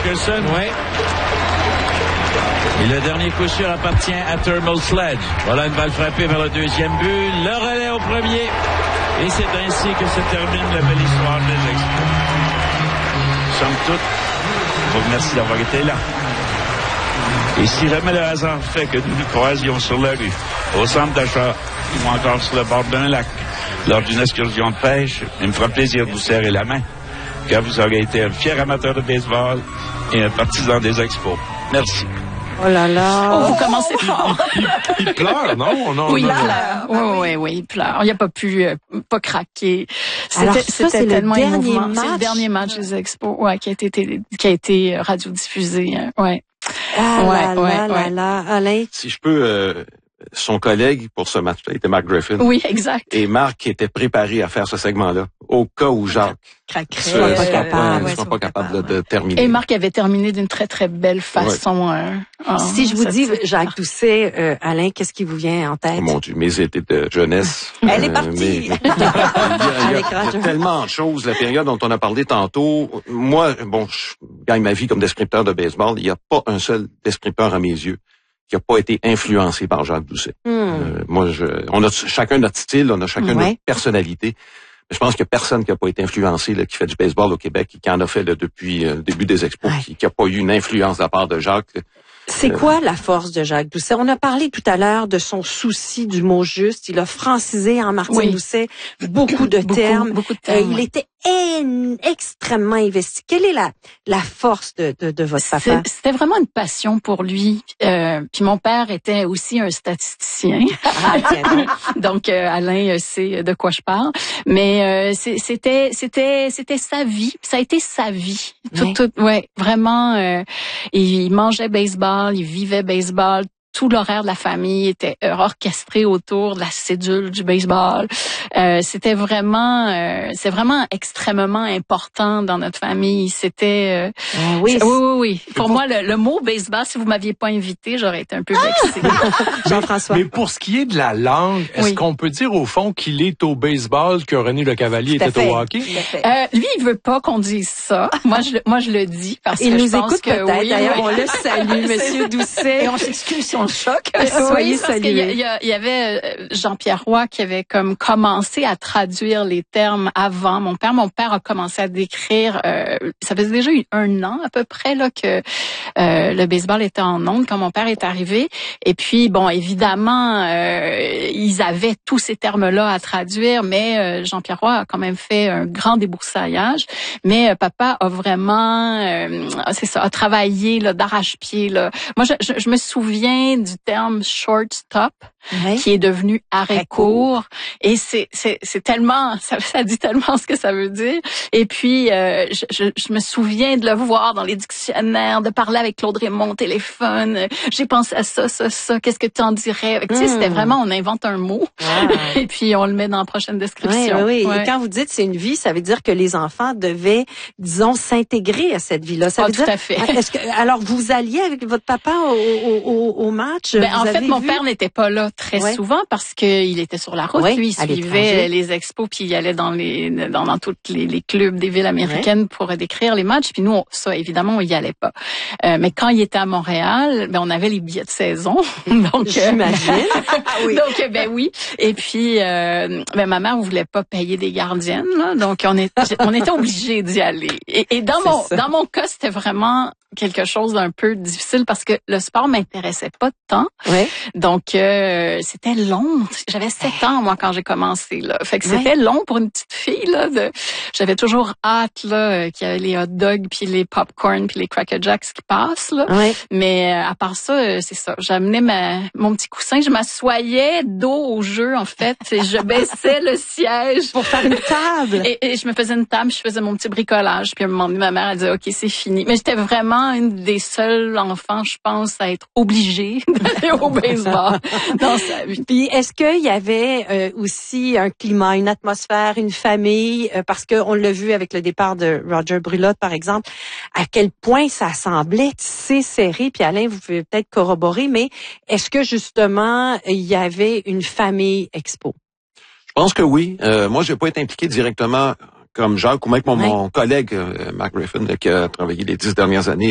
Nicholson. Oui. Et le dernier coup sûr appartient à Thermal Sledge. Voilà une balle frappée vers le deuxième but. Le relais au premier. Et c'est ainsi que se termine la belle histoire des Expos. Somme toute, je vous remercie d'avoir été là. Et si jamais le hasard fait que nous nous croisions sur la rue, au centre d'achat, ou encore sur le bord d'un lac, lors d'une excursion de pêche, il me fera plaisir de vous serrer la main, car vous aurez été un fier amateur de baseball et un partisan des Expos. Merci. Oh là là. Oh, vous commencez fort. Il pleure, non? Non, Oui, il non, non. pleure. Oui, il pleure. Il n'a pas pu pas craquer. Alors ça, c'est tellement le dernier émouvant. match. C'est le dernier match des Expos, ouais, qui a été radiodiffusé, ouais. Ah Ouais. là. Alain. Si je peux, son collègue pour ce match-là était Mark Griffin. Oui, exact. Et Marc était préparé à faire ce segment-là, au cas où Jacques Craquerait. ne capable. soit pas capable de terminer. Et Marc avait terminé d'une très, très belle façon. Si je vous dis Jacques Doucet, Alain, qu'est-ce qui vous vient en tête? Oh mon Dieu, mes étés de jeunesse. Elle est partie. Il y a tellement de choses. La période dont on a parlé tantôt, moi, je gagne ma vie comme descripteur de baseball. Il n'y a pas un seul descripteur à mes yeux qui n'a pas été influencé par Jacques Doucet. On a chacun notre style, on a chacun notre personnalité. Mais je pense qu'il n'y a personne qui n'a pas été influencé, là, qui fait du baseball au Québec, qui en a fait là, depuis le début des Expos, qui n'a pas eu une influence de la part de Jacques. C'est quoi la force de Jacques Doucet? On a parlé tout à l'heure de son souci du mot juste. Il a francisé en Martine Doucet beaucoup de termes. Beaucoup de termes. Il était extrêmement investi. Quelle est la force de votre papa? C'était vraiment une passion pour lui. Puis mon père était aussi un statisticien. Donc Alain sait de quoi je parle. Mais c'était sa vie. Ça a été sa vie. Vraiment. Il mangeait baseball, il vivait baseball. Tout l'horaire de la famille était orchestré autour de la cédule du baseball. C'est vraiment extrêmement important dans notre famille. C'était oui. Pour moi, le mot baseball, si vous m'aviez pas invité, j'aurais été un peu vexée. Jean-François. Mais pour ce qui est de la langue, est-ce qu'on peut dire au fond qu'il est au baseball que René Le Cavalier était au hockey? Lui, il veut pas qu'on dise ça. Moi, je le dis parce que je pense que peut-être. D'ailleurs, on le salue, Monsieur Doucet. Et on s'excuse si on le choque. Soyez parce salués. qu'il y avait Jean-Pierre Roy qui avait comme commencé à traduire les termes avant mon père. Mon père a commencé à décrire, ça faisait déjà un an à peu près là que le baseball était en ondes quand mon père est arrivé. Et puis bon, évidemment, ils avaient tous ces termes-là à traduire, mais Jean-Pierre Roy a quand même fait un grand déboursaillage. Mais papa a vraiment, a travaillé là d'arrache-pied là. Moi, je me souviens du terme shortstop qui est devenu arrêt court, et c'est tellement ça dit tellement ce que ça veut dire. Et puis je me souviens de le voir dans les dictionnaires, de parler avec Claude Raymond au téléphone. J'ai pensé à ça. Qu'est-ce que tu en dirais? Tu sais, c'était vraiment, on invente un mot et puis on le met dans la prochaine description. Oui. Et quand vous dites c'est une vie, ça veut dire que les enfants devaient, disons, s'intégrer à cette vie-là. Ça veut dire, tout à fait. Alors vous alliez avec votre papa au match? En fait, mon père n'était pas là très souvent parce qu'il était sur la route. Lui, il suivait les expos puis il allait dans tous les clubs des villes américaines pour décrire les matchs. Puis nous, évidemment, on y allait pas. Mais quand il était à Montréal, on avait les billets de saison. Donc, j'imagine. Donc, oui. Et puis, ma mère voulait pas payer des gardiennes, là. Donc, on était obligés d'y aller. Et dans mon cas, c'était vraiment quelque chose d'un peu difficile parce que le sport m'intéressait pas tant. Donc c'était long. J'avais 7 ans moi quand j'ai commencé là. Fait que c'était long pour une petite fille là. J'avais toujours hâte là qu'il y ait les hot dogs puis les popcorn puis les Cracker Jacks qui passent là. Mais à part ça, c'est ça. J'amenais mon petit coussin, je m'assoyais dos au jeu en fait. Et je baissais le siège pour faire une table. Et je me faisais une table, je faisais mon petit bricolage. Puis à un moment donné, ma mère elle disait OK, c'est fini. Mais j'étais vraiment une des seuls enfants, je pense, à être obligée d'aller au baseball dans sa vie. Puis est-ce qu'il y avait aussi un climat, une atmosphère, une famille, parce qu'on l'a vu avec le départ de Roger Brulotte, par exemple, à quel point ça semblait si serré. Puis Alain, vous pouvez peut-être corroborer, mais est-ce que justement il y avait une famille expo? Je pense que oui. Moi, j'ai pas été impliqué directement comme Jacques ou même mon collègue Mark Griffin qui a travaillé les 10 dernières années